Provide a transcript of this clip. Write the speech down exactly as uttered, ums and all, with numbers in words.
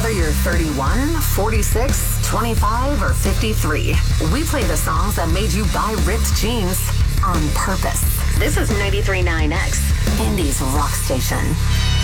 Whether you're thirty-one, forty-six, twenty-five, or fifty-three, we play the songs that made you buy ripped jeans on purpose. This is ninety-three point nine X, Indy's rock station.